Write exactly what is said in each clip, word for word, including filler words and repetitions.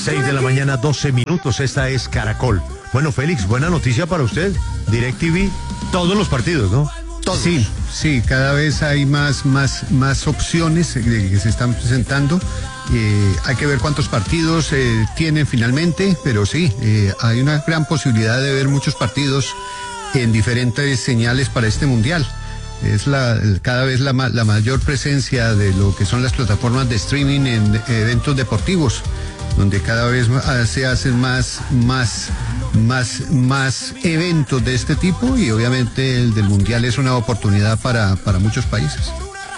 seis de la mañana, doce minutos. Esta es Caracol. Bueno, Félix, buena noticia para usted. DirecTV, todos los partidos, ¿no? Todos. Sí, sí, cada vez hay más, más, más opciones eh, que se están presentando. Eh, hay que ver cuántos partidos eh, tienen finalmente, pero sí, eh, hay una gran posibilidad de ver muchos partidos en diferentes señales para este mundial. Es la, cada vez la, la mayor presencia de lo que son las plataformas de streaming en eventos deportivos, donde cada vez se hacen más, más, más, más eventos de este tipo, y obviamente el del mundial es una oportunidad para, para muchos países.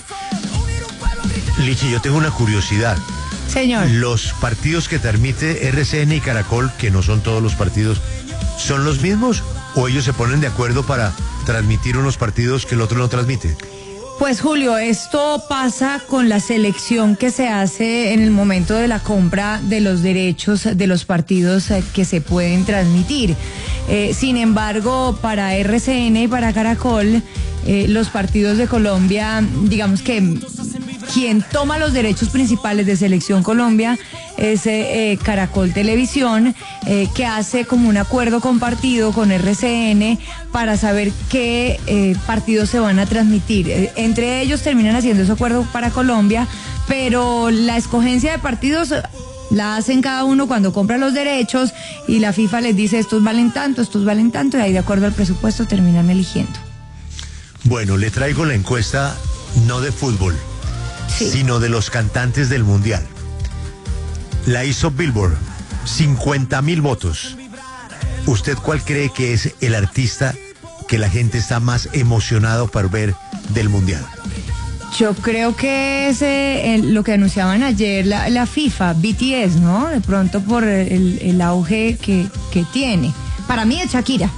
Lichi, yo tengo una curiosidad. Señor. ¿Los partidos que transmite R C N y Caracol, que no son todos los partidos, son los mismos o ellos se ponen de acuerdo para transmitir unos partidos que el otro no transmite? Pues Julio, esto pasa con la selección que se hace en el momento de la compra de los derechos de los partidos que se pueden transmitir. Eh, sin embargo, para R C N y para Caracol, eh, los partidos de Colombia, digamos que quien toma los derechos principales de Selección Colombia es eh, Caracol Televisión, eh, que hace como un acuerdo compartido con R C N para saber qué eh, partidos se van a transmitir. Eh, entre ellos terminan haciendo ese acuerdo para Colombia, pero la escogencia de partidos la hacen cada uno cuando compra los derechos y la FIFA les dice estos valen tanto, estos valen tanto, y ahí de acuerdo al presupuesto terminan eligiendo. Bueno, le traigo la encuesta no de fútbol, sí, sino de los cantantes del mundial. La hizo Billboard, cincuenta mil votos. ¿Usted cuál cree que es el artista que la gente está más emocionado para ver del mundial? Yo creo que es eh, el, lo que anunciaban ayer la, la FIFA, B T S, ¿no? De pronto por el, el auge que, que tiene. Para mí es Shakira.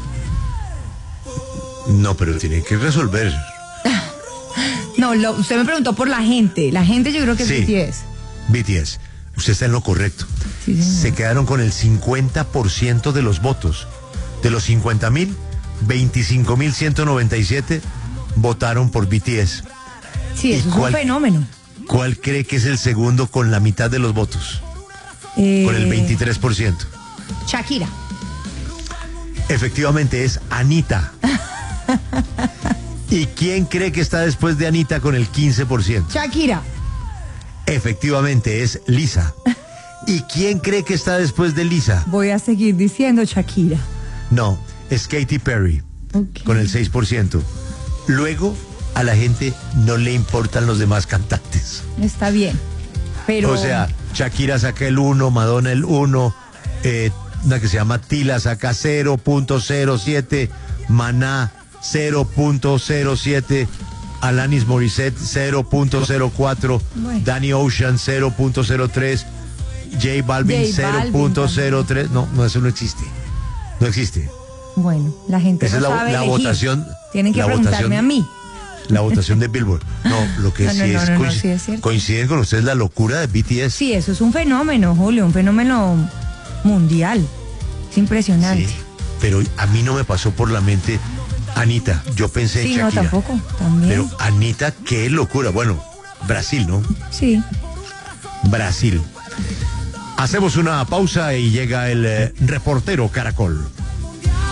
No, pero tiene que resolver. No, lo, usted me preguntó por la gente. La gente yo creo que es sí, B T S. B T S. Usted está en lo correcto. Sí, se quedaron con el cincuenta por ciento de los votos. De los cincuenta mil, veinticinco mil ciento noventa y siete votaron por B T S. Sí, eso es un fenómeno. ¿Cuál cree que es el segundo con la mitad de los votos? Eh, con el veintitrés por ciento. Shakira. Efectivamente es Anita. ¿Y quién cree que está después de Anita con el quince por ciento? Shakira. Efectivamente es Lisa. ¿Y quién cree que está después de Lisa? Voy a seguir diciendo Shakira. No, es Katy Perry, okay, con el seis por ciento. Luego, a la gente no le importan los demás cantantes. Está bien, pero... O sea, Shakira saca el uno, Madonna el uno, eh, una que se llama Tila saca cero punto cero siete, Maná cero punto cero siete, Alanis Morissette cero punto cero cuatro, bueno, Danny Ocean cero punto cero tres, J Balvin cero punto cero tres. No, no, eso no existe. No existe. Bueno, la gente Esa no es la, sabe la elegir. votación. Tienen que la preguntarme votación, a mí. La votación de Billboard. No, lo que no, sí, no, es, no, no, coincide, sí es cierto. coinciden con ustedes la locura de B T S. Sí, eso es un fenómeno, Julio, un fenómeno mundial. Es impresionante. Sí, pero a mí no me pasó por la mente Anita. Yo pensé en sí, Shakira. No, tampoco, también. Pero Anita, qué locura. Bueno, Brasil, ¿no? Sí. Brasil. Hacemos una pausa y llega el eh, reportero Caracol.